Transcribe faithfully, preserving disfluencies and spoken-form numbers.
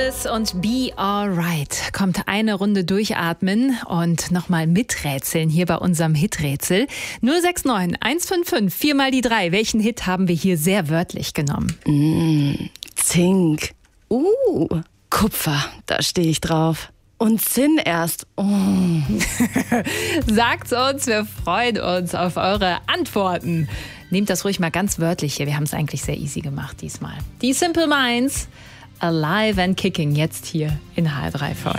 Alice und Be Alright. Kommt eine Runde durchatmen und nochmal miträtseln hier bei unserem Hiträtsel. null sechs neun eins fünf fünf vier mal die drei. Welchen Hit haben wir hier sehr wörtlich genommen? Mm, Zink. Uh, Kupfer, da stehe ich drauf. Und Zinn erst. Oh. Sagt's uns, wir freuen uns auf eure Antworten. Nehmt das ruhig mal ganz wörtlich hier. Wir haben es eigentlich sehr easy gemacht diesmal. Die Simple Minds, Alive and Kicking, jetzt hier in H R drei für euch.